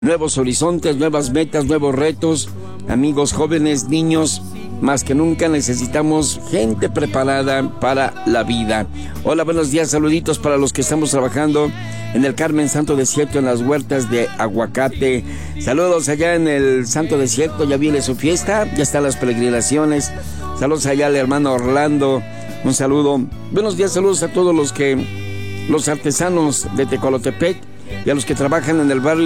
nuevos horizontes, nuevas metas, nuevos retos. Amigos jóvenes, niños, más que nunca necesitamos gente preparada para la vida. Hola, buenos días, saluditos para los que estamos trabajando en el Carmen Santo Desierto, en las huertas de aguacate. Saludos allá en el Santo Desierto, ya viene su fiesta, ya están las peregrinaciones. Saludos allá al hermano Orlando, un saludo. Buenos días, saludos a todos los artesanos de Tecolotepec y a los que trabajan en el barrio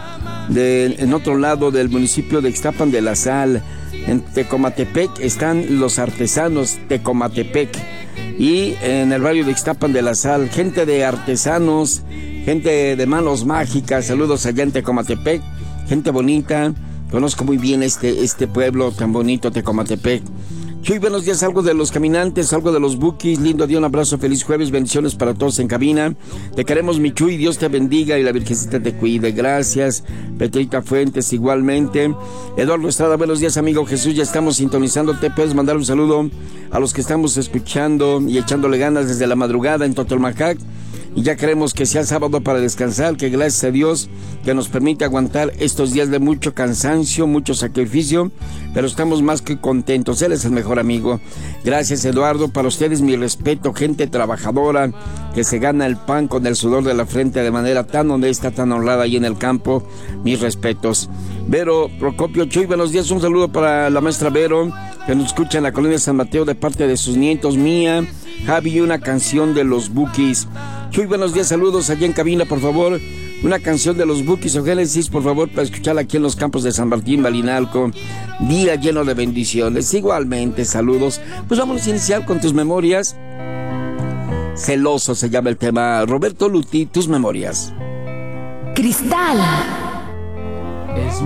en otro lado del municipio de Ixtapan de la Sal. En Tecomatepec están los artesanos Tecomatepec y en el barrio de Ixtapan de la Sal, gente de artesanos, gente de manos mágicas. Saludos allá en Tecomatepec, gente bonita. Conozco muy bien este pueblo tan bonito, Tecomatepec. Chuy, buenos días, algo de los caminantes, algo de los bookies. Lindo día, un abrazo, feliz jueves, bendiciones para todos en cabina. Te queremos, mi Chuy, Dios te bendiga y la Virgencita te cuide. Gracias. Petrita Fuentes, igualmente. Eduardo Estrada, buenos días, amigo Jesús, ya estamos sintonizándote. Puedes mandar un saludo a los que estamos escuchando y echándole ganas desde la madrugada en Totolmacac. Y ya queremos que sea sábado para descansar, que gracias a Dios que nos permite aguantar estos días de mucho cansancio, mucho sacrificio, pero estamos más que contentos. Él es el mejor amigo. Gracias, Eduardo. Para ustedes mi respeto, gente trabajadora que se gana el pan con el sudor de la frente de manera tan honesta, tan honrada ahí en el campo. Mis respetos. Vero Procopio, Chuy, buenos días. Un saludo para la maestra Vero, que nos escucha en la colonia San Mateo de parte de sus nietos, Mía, Javi, y una canción de los Bukis. Chuy, buenos días, saludos allá en cabina, por favor. Una canción de los Bukis o Génesis, por favor, para escucharla aquí en los campos de San Martín, Balinalco. Día lleno de bendiciones. Igualmente, saludos. Pues vamos a iniciar con tus memorias. Celoso se llama el tema. Roberto Luti, tus memorias. Cristal. Es